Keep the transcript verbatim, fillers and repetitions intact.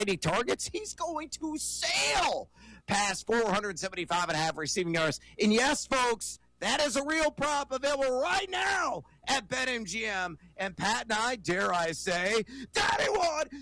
targets, he's going to sail past four seventy-five and a half receiving yards. And yes, folks, that is a real prop available right now at BetMGM. And Pat and I, dare I say, Daddy Wad,